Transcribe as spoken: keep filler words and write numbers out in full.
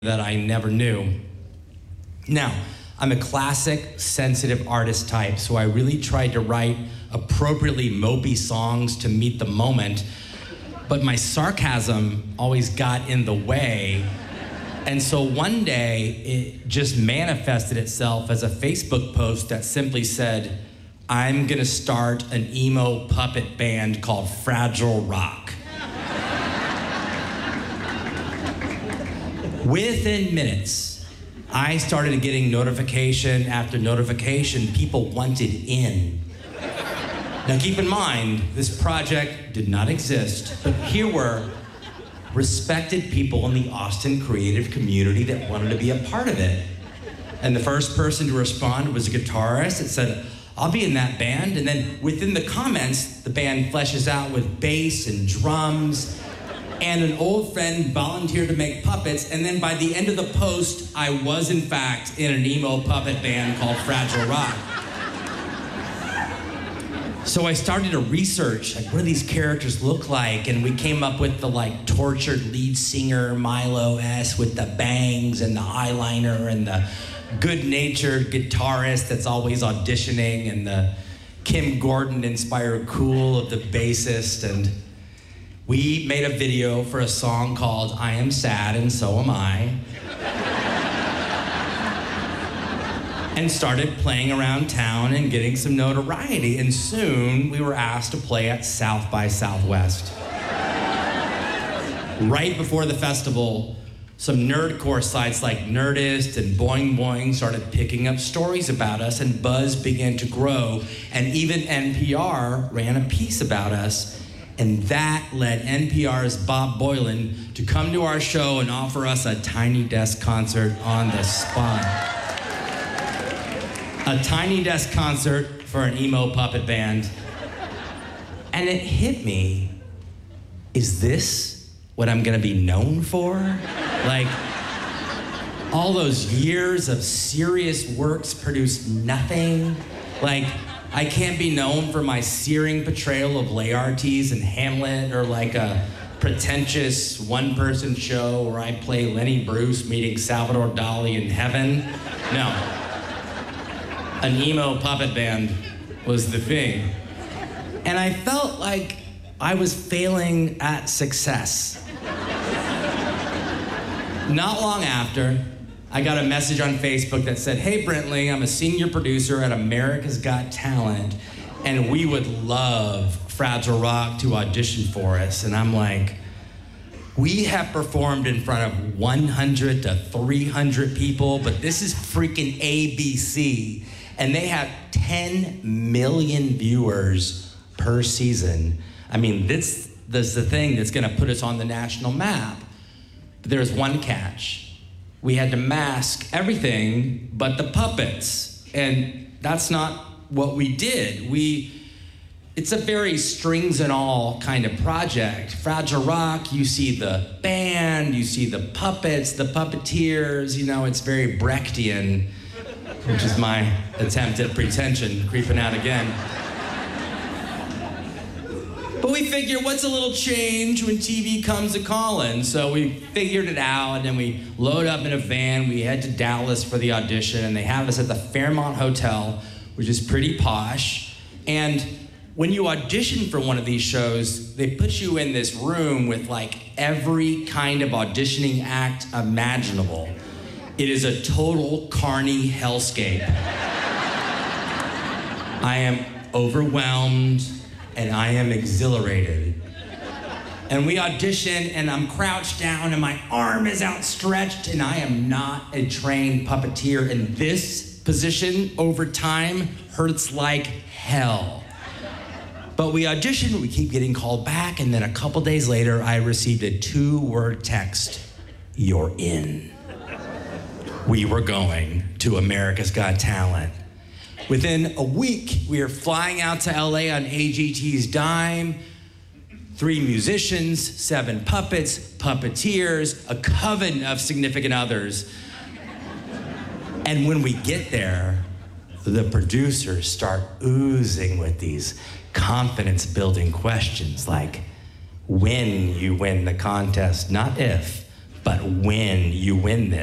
that I never knew. Now, I'm a classic, sensitive artist type, so I really tried to write appropriately mopey songs to meet the moment, but my sarcasm always got in the way, and so one day it just manifested itself as a Facebook post that simply said, "I'm gonna start an emo puppet band called Fragile Rock." Within minutes, I started getting notification after notification. People wanted in. Now keep in mind, this project did not exist, but here were respected people in the Austin creative community that wanted to be a part of it. And the first person to respond was a guitarist that said, "I'll be in that band." And then within the comments, the band fleshes out with bass and drums. And an old friend volunteered to make puppets, and then by the end of the post, I was in fact in an emo puppet band called Fragile Rock. So I started to research, like, what do these characters look like? And we came up with the like tortured lead singer, Milo S, with the bangs and the eyeliner, and the good-natured guitarist that's always auditioning, and the Kim Gordon-inspired cool of the bassist. And we made a video for a song called "I Am Sad and So Am I," and started playing around town and getting some notoriety. And soon we were asked to play at South by Southwest. Right before the festival, some nerdcore sites like Nerdist and Boing Boing started picking up stories about us, and buzz began to grow, and even N P R ran a piece about us. And that led N P R's Bob Boilen to come to our show and offer us a Tiny Desk concert on the spot. A Tiny Desk concert for an emo puppet band. And it hit me, is this what I'm gonna be known for? Like, all those years of serious works produced nothing? Like, I can't be known for my searing portrayal of Laertes and Hamlet, or like a pretentious one-person show where I play Lenny Bruce meeting Salvador Dali in heaven. No. An emo puppet band was the thing. And I felt like I was failing at success. Not long after, I got a message on Facebook that said, "Hey Brentley, I'm a senior producer at America's Got Talent, and we would love Fragile Rock to audition for us." And I'm like, we have performed in front of one hundred to three hundred people, but this is freaking A B C, and they have ten million viewers per season. I mean, this, this is the thing that's gonna put us on the national map. But there's one catch. We had to mask everything but the puppets. And that's not what we did. We, it's a very strings and all kind of project. Fragile Rock, you see the band, you see the puppets, the puppeteers, you know, it's very Brechtian, which is my attempt at pretension, creeping out again. But we figured, what's a little change when T V comes a-calling? So we figured it out, and then we load up in a van, we head to Dallas for the audition, and they have us at the Fairmont Hotel, which is pretty posh. And when you audition for one of these shows, they put you in this room with like every kind of auditioning act imaginable. It is a total carny hellscape. I am overwhelmed, and I am exhilarated. And we audition, and I'm crouched down, and my arm is outstretched, and I am not a trained puppeteer, and this position over time hurts like hell. But we audition, we keep getting called back, and then a couple days later, I received a two-word text: "You're in." We were going to America's Got Talent. Within a week, we were flying out to L A on A G T's dime. Three musicians, seven puppets, puppeteers, a coven of significant others. And when we get there, the producers start oozing with these confidence-building questions like, when you win the contest, not if. But when you win this,